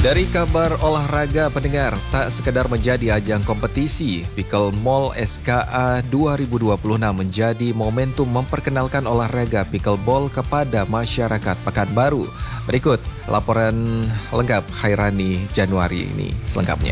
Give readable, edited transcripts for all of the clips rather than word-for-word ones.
Dari kabar olahraga pendengar, tak sekedar menjadi ajang kompetisi, Pickleball SKA 2026 menjadi momentum memperkenalkan olahraga pickleball kepada masyarakat Pekanbaru. Berikut laporan lengkap Khairani Januari ini selengkapnya.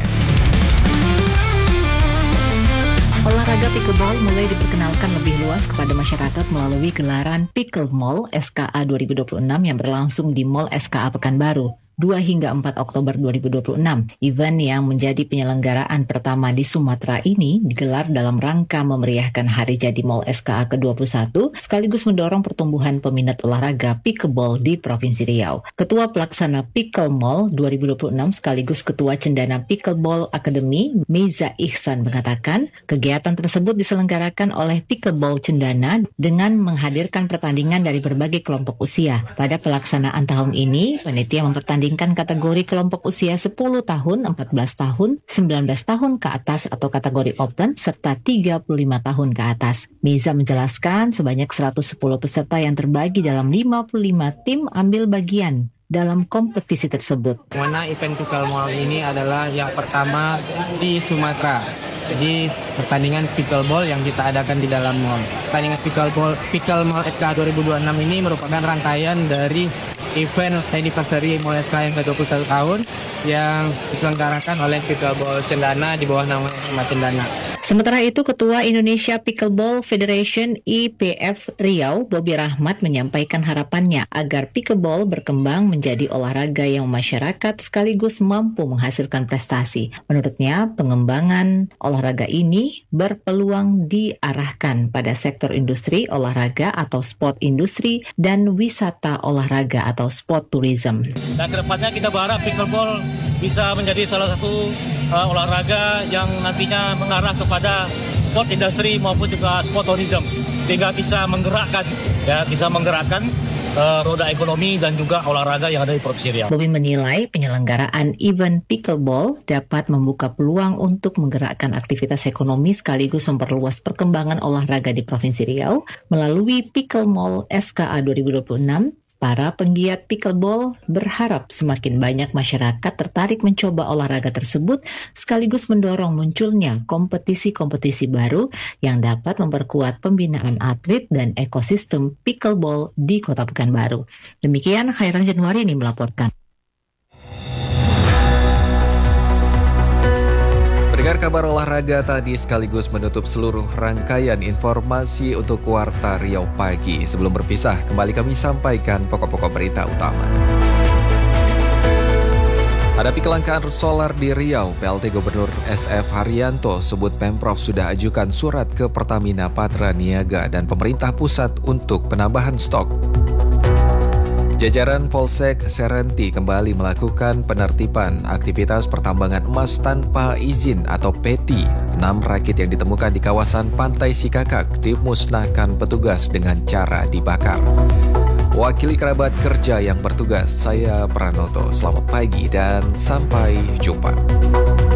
Olahraga pickleball mulai diperkenalkan lebih luas kepada masyarakat melalui gelaran Pickleball SKA 2026 yang berlangsung di Mall SKA Pekanbaru 2 hingga 4 Oktober 2026. Event yang menjadi penyelenggaraan pertama di Sumatera ini digelar dalam rangka memeriahkan Hari Jadi Mall SKA ke-21 sekaligus mendorong pertumbuhan peminat olahraga pickleball di Provinsi Riau. Ketua Pelaksana Pickleball 2026 sekaligus Ketua Cendana Pickleball Academy, Meiza Ihsan mengatakan, kegiatan tersebut diselenggarakan oleh Pickleball Cendana dengan menghadirkan pertandingan dari berbagai kelompok usia. Pada pelaksanaan tahun ini, panitia mempertandingkan kategori kelompok usia 10 tahun, 14 tahun, 19 tahun ke atas atau kategori open, serta 35 tahun ke atas. Meiza menjelaskan sebanyak 110 peserta yang terbagi dalam 55 tim ambil bagian dalam kompetisi tersebut. Mana event Pickleball ini adalah yang pertama di Sumatera. Jadi pertandingan pickleball yang kita adakan di dalam mall. Pertandingan Pickleball SKA 2026 ini merupakan rangkaian dari event anniversary Mall SKA yang ke-21 tahun yang diselenggarakan oleh Pickleball Cendana di bawah nama Cendana. Sementara itu, Ketua Indonesia Pickleball Federation IPF Riau, Bobi Rahmat menyampaikan harapannya agar pickleball berkembang menjadi olahraga yang masyarakat sekaligus mampu menghasilkan prestasi. Menurutnya, pengembangan olahraga ini berpeluang diarahkan pada sektor industri olahraga atau sport industri dan wisata olahraga atau sport tourism. Dan kedepannya kita berharap pickleball bisa menjadi salah satu olahraga yang nantinya mengarah kepada sport industri maupun juga sport tourism, sehingga bisa menggerakkan roda ekonomi dan juga olahraga yang ada di Provinsi Riau. Bobi menilai penyelenggaraan event pickleball dapat membuka peluang untuk menggerakkan aktivitas ekonomi sekaligus memperluas perkembangan olahraga di Provinsi Riau melalui Pickleball SKA 2026. Para penggiat pickleball berharap semakin banyak masyarakat tertarik mencoba olahraga tersebut sekaligus mendorong munculnya kompetisi-kompetisi baru yang dapat memperkuat pembinaan atlet dan ekosistem pickleball di Kota Pekanbaru. Demikian Khairani Januari ini melaporkan. Dengar kabar olahraga tadi sekaligus menutup seluruh rangkaian informasi untuk Warta Riau Pagi. Sebelum berpisah, kembali kami sampaikan pokok-pokok berita utama. Hadapi kelangkaan solar di Riau, PLT Gubernur SF Haryanto sebut Pemprov sudah ajukan surat ke Pertamina Patra Niaga dan pemerintah pusat untuk penambahan stok. Jajaran Polsek Serenti kembali melakukan penertiban aktivitas pertambangan emas tanpa izin atau PETI. 6 rakit yang ditemukan di kawasan Pantai Sikakak dimusnahkan petugas dengan cara dibakar. Wakili kerabat kerja yang bertugas, saya Pranoto. Selamat pagi dan sampai jumpa.